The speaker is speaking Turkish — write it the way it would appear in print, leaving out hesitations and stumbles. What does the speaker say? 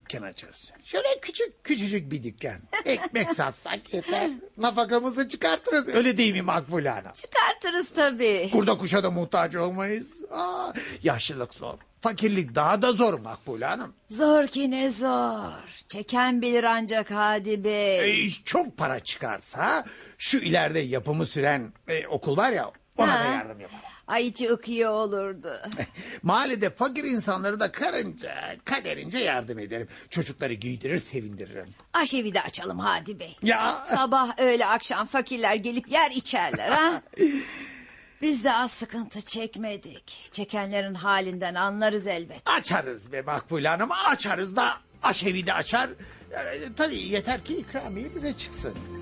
dükkan açarız. Şöyle küçücük bir dükkan. Ekmek satsak yeter. Nafakamızı çıkartırız. Öyle değil mi Makbule Hanım? Çıkartırız tabii. Kurda kuşa da muhtaç olmayız. Yaşlılık zor. Fakirlik daha da zor Makbule Hanım. Zor ki ne zor. Çeken bilir ancak Hadi Bey. Çok para çıkarsa şu ileride yapımı süren okul var ya, ona da Ha. yardım yaparım. Ay çok iyi olurdu. Mahallede fakir insanları da karınca kaderince yardım ederim. Çocukları giydirir sevindiririm. Aşevi de açalım Hadi Bey. Ya Sabah öğle akşam fakirler gelip yer içerler ha. Biz de az sıkıntı çekmedik. Çekenlerin halinden anlarız elbet. açarız be Makbule Hanım, açarız da aşevi de açar. Tabii yeter ki ikramiye bize çıksın.